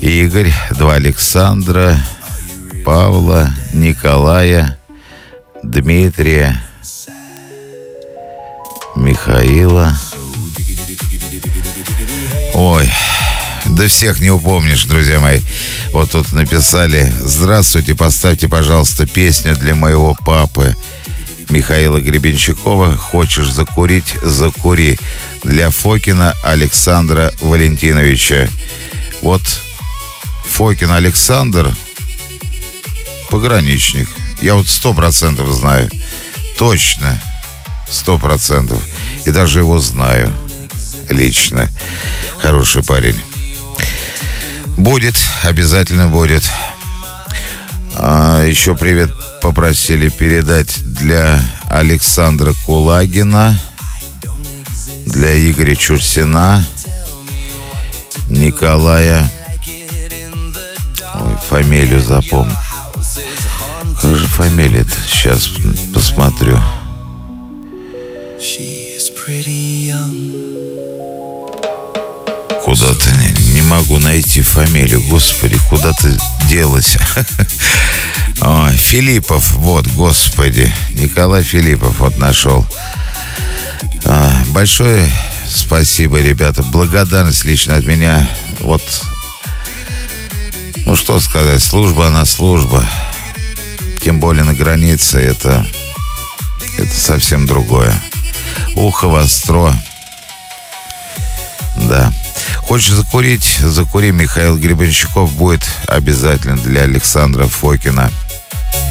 Игорь, 2 Александра, Павла, Николая, Дмитрия, Михаила. Ой, да всех не упомнишь, друзья мои. Вот тут написали: здравствуйте, поставьте, пожалуйста, песню для моего папы Михаила Гребенщикова «Хочешь закурить? Закури». Для Фокина Александра Валентиновича. Вот Фокин Александр пограничник. Я вот 100% знаю. Точно 100%. И даже его знаю лично. Хороший парень. Будет, обязательно будет. Еще привет попросили передать для Александра Кулагина, для Игоря Чурсина, Николая. Ой, фамилию запомнил. Как же фамилия-то? Сейчас посмотрю. Куда-то не могу найти фамилию. Господи, куда-то делась. Ой, Филиппов, вот, господи. Николай Филиппов, вот нашел. Большое спасибо, ребята. Благодарность лично от меня. Вот, ну что сказать, служба она служба. Тем более на границе это совсем другое. Ухо востро. Да. Хочешь закурить? Закури. Михаил Гребенщиков будет обязательно для Александра Фокина.